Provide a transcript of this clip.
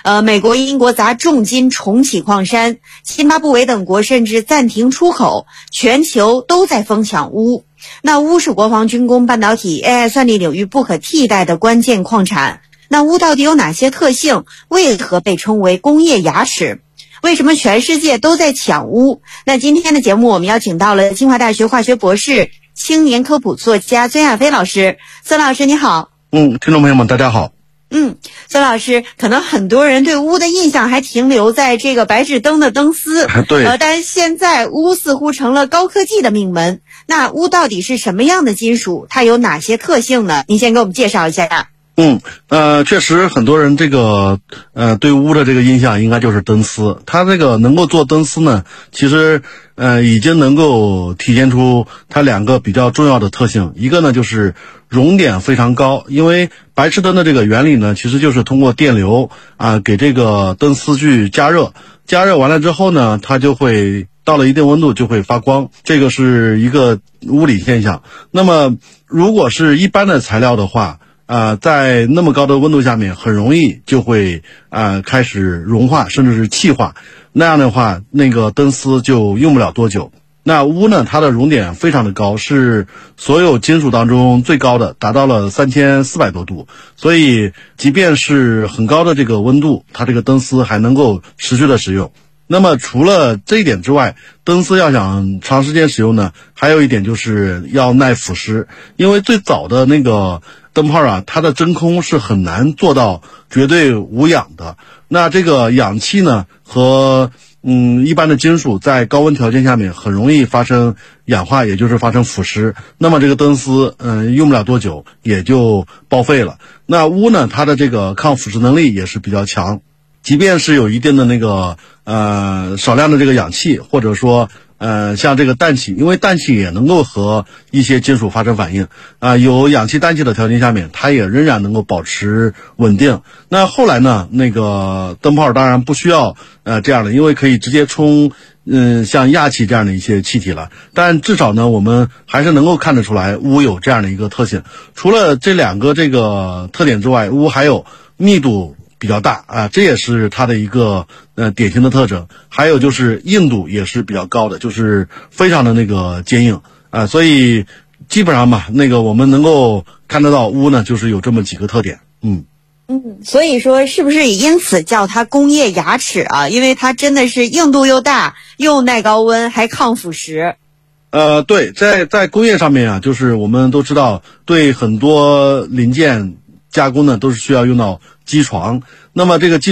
美国、英国砸重金重启矿山，津巴布韦等国甚至暂停出口，全球都在疯抢钨。那钨是国防、军工、半导体、AI 算力领域不可替代的关键矿产。那钨到底有哪些特性？为何被称为工业牙齿？为什么全世界都在抢钨？那今天的节目我们邀请到了清华大学化学博士、青年科普作家孙亚飞老师。孙老师你好。 听众朋友们大家好。 孙老师，可能很多人对钨的印象还停留在这个白炽灯的灯丝， 对， 但现在钨似乎成了高科技的命门。那钨到底是什么样的金属？它有哪些特性呢？您先给我们介绍一下。 确实很多人对钨的这个印象应该就是灯丝。它这个能够做灯丝呢，其实已经能够体现出它两个比较重要的特性。一个呢就是熔点非常高，因为白炽灯的这个原理呢，其实就是通过电流给这个灯丝去加热，加热完了之后呢，它就会到了一定温度就会发光，这个是一个物理现象。那么如果是一般的材料的话，在那么高的温度下面，很容易就会开始融化，甚至是气化。那样的话，那个灯丝就用不了多久。那钨呢，它的熔点非常的高，是所有金属当中最高的，达到了3400多度。所以，即便是很高的这个温度，它这个灯丝还能够持续的使用。那么除了这一点之外，灯丝要想长时间使用呢，还有一点就是要耐腐蚀。因为最早的那个灯泡它的真空是很难做到绝对无氧的。那这个氧气呢和一般的金属在高温条件下面很容易发生氧化，也就是发生腐蚀。那么这个灯丝用不了多久也就报废了。那钨呢，它的这个抗腐蚀能力也是比较强。即便是有一定的那个少量的这个氧气，或者说像这个氮气，因为氮气也能够和一些金属发生反应有氧气氮气的条件下面，它也仍然能够保持稳定。那后来呢，那个灯泡当然不需要这样的，因为可以直接充像氩气这样的一些气体了。但至少呢，我们还是能够看得出来钨有这样的一个特性。除了这两个这个特点之外，钨还有密度比较大这也是它的一个典型的特征。还有就是硬度也是比较高的，就是非常的那个坚硬所以基本上那个我们能够看得到钨呢，就是有这么几个特点。 所以说是不是也因此叫它工业牙齿因为它真的是硬度又大，又耐高温，还抗腐蚀。 对，在工业上面就是我们都知道，对很多零件加工呢都是需要用到机床。那么这个